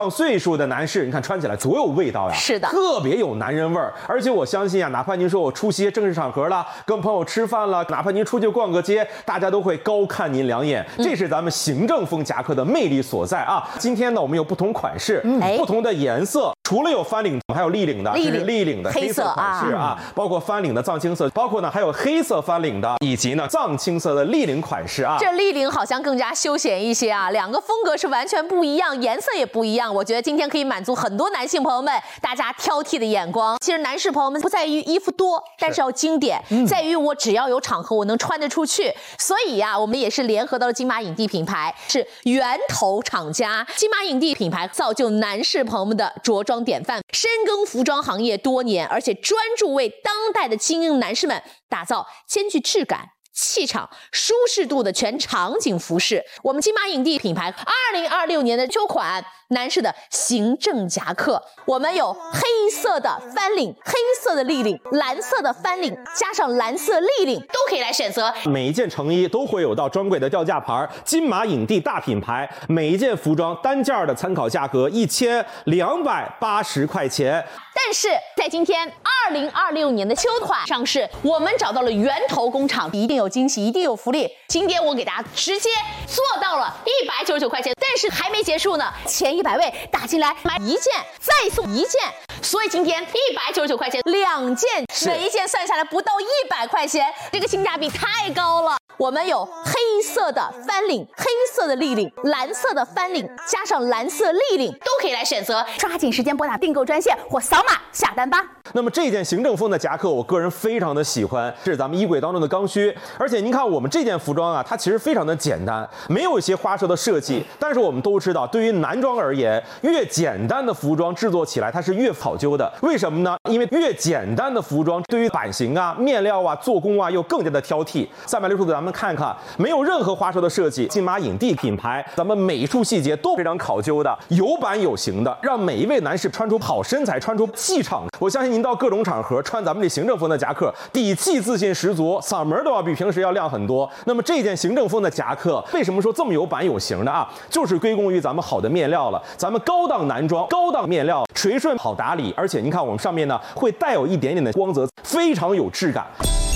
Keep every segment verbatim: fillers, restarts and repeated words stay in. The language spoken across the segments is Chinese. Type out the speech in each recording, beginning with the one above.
上岁数的男士，你看穿起来多有味道呀， 是的， 特别有男人味儿。而且我相信啊，哪怕您说我出席正式场合了，跟朋友吃饭了，哪怕您出去逛个街，大家都会高看您两眼。这是咱们行政风夹克的魅力所在啊。今天呢，我们有不同款式，嗯、不同的颜色，除了有翻领，还有立领的，这是立领的黑色款式啊，包括翻领的藏青色，包括呢还有黑色翻领的，以及呢藏青色的立领款式啊。 这立领好像更加休闲一些啊，两个风格是完全不一样，颜色也不一样。我觉得今天可以满足很多男性朋友们大家挑剔的眼光。其实男士朋友们不在于衣服多，但是要经典，嗯、在于我只要有场合我能穿得出去。所以呀、啊，我们也是联合到了金马影帝品牌，是源头厂家。金马影帝品牌造就男士朋友们的着装典范，深耕服装行业多年，而且专注为当代的精英男士们打造兼具质感、气场、舒适度的全场景服饰。我们金马影帝品牌二零二六年的秋款男士的行政夹克，我们有黑色的翻领、黑色的立领、蓝色的翻领，加上蓝色立领，都可以来选择。 每一件成衣都会有到专柜的吊架牌，金马影帝大品牌，每一件服装单件的参考价格一千两百八十块钱。 但是在今天二零二六年的秋款上市，我们找到了源头工厂，一定有惊喜，一定有福利。今天我给大家直接做到了一百九十九块钱，但是还没结束呢，前一百位打进来买一件再送一件，所以今天一百九十九块钱两件，每一件算下来不到一百块钱，这个性价比太高了。我们有黑色的翻领、黑色的立领、蓝色的翻领，加上蓝色立领，都可以来选择。抓紧时间拨打订购专线或扫码下单吧。 那么这件行政风的夹克，我个人非常的喜欢，是咱们衣柜当中的刚需。而且您看我们这件服装啊，它其实非常的简单，没有一些花哨的设计。但是我们都知道，对于男装而言，越简单的服装制作起来它是越考究的。为什么呢？因为越简单的服装，对于版型啊、面料啊、做工啊，又更加的挑剔。三百六十度咱们看看，没有任何花哨的设计，金马影帝品牌，咱们每一处细节都非常考究的，有版有型的，让每一位男士穿出好身材，穿出气场。我相信您到各种场合穿咱们这行政风的夹克，底气自信十足，嗓门都要比平时要亮很多。那么这件行政风的夹克，为什么说这么有版有型的啊？就是归功于咱们好的面料了。咱们高档男装、高档面料，垂顺好打理，而且您看我们上面呢会带有一点点的光泽，非常有质感。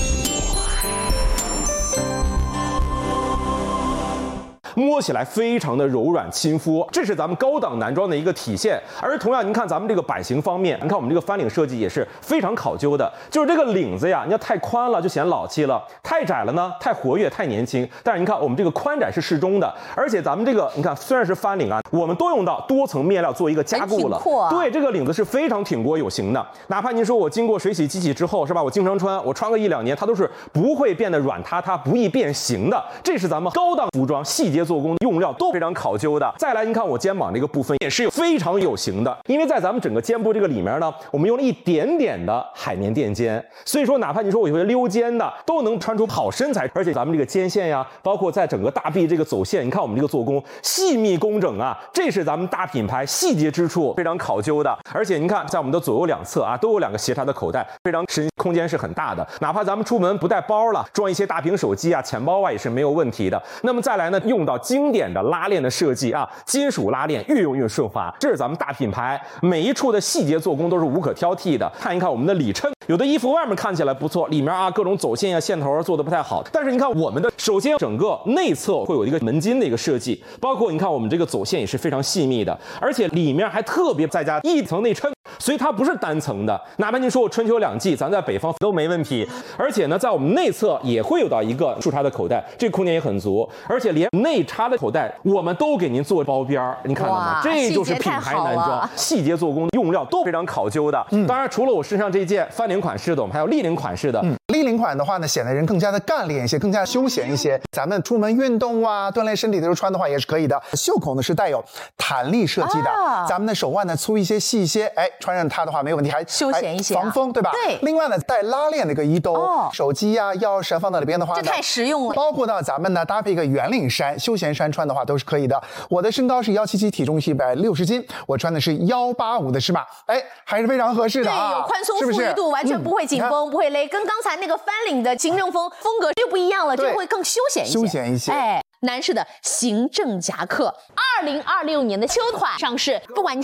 摸起来非常的柔软亲肤，这是咱们高档男装的一个体现。而同样，您看咱们这个版型方面，您看我们这个翻领设计也是非常考究的。就是这个领子呀，你要太宽了就显老气了，太窄了呢太活跃太年轻。但是您看我们这个宽窄是适中的，而且咱们这个你看虽然是翻领啊，我们都用到多层面料做一个加固了。 啊、 对，这个领子是非常挺过有型的。哪怕您说我经过水洗机洗之后是吧，我经常穿，我穿个一两年，它都是不会变得软塌塌，不易变形的。这是咱们高档服装细节做工用料都非常考究的。再来，您看我肩膀这个部分也是非常有型的，因为在咱们整个肩部这个里面呢，我们用了一点点的海绵垫肩，所以说哪怕你说我有些溜肩的，都能穿出好身材。而且咱们这个肩线呀，包括在整个大臂这个走线，你看我们这个做工细密工整啊，这是咱们大品牌细节之处非常考究的。而且您看，在我们的左右两侧啊，都有两个斜插的口袋，非常深，空间是很大的。哪怕咱们出门不带包了，装一些大屏手机啊、钱包啊，也是没有问题的。那么再来呢，用到经典的拉链的设计啊，金属拉链越用越顺滑，这是咱们大品牌每一处的细节做工都是无可挑剔的。看一看我们的里衬，有的衣服外面看起来不错，里面啊各种走线啊线头做的不太好，但是你看我们的，首先整个内侧会有一个门襟的一个设计，包括你看我们这个走线也是非常细密的，而且里面还特别再加一层内衬，所以它不是单层的。哪怕您说我春秋两季咱在北方都没问题。而且呢，在我们内侧也会有到一个竖插的口袋，这个空间也很足，而且连内插的口袋我们都给您做包边儿，你看到吗？这就是品牌男装，细节做工用料都非常考究的。嗯，当然除了我身上这件翻领款式的，我们还有立领款式的。嗯， 立领款的话呢，显得人更加的干练一些，更加休闲一些。咱们出门运动啊，锻炼身体的时候穿的话也是可以的。袖口呢是带有弹力设计的，啊、咱们的手腕呢粗一些、细一些，哎，穿上它的话没有问题，还休闲一些、啊， 防风，对吧？ 对。 另外呢，带拉链的一个衣兜，哦、手机呀、啊、钥匙放到里边的话呢， 这太实用了。 包括呢，咱们呢搭配一个圆领衫、休闲衫穿的话都是可以的。我的身高是一七七，体重是一百六十斤，我穿的是一八五的尺码，哎，还是非常合适的啊， 对，有宽松富裕度，完全不会紧绷、嗯，不会勒，跟刚才那个翻领的行政风风格就不一样了，就会更休闲一些。 休闲一些， 哎。 男士的行政夹克，二零二六年的秋款上市，不管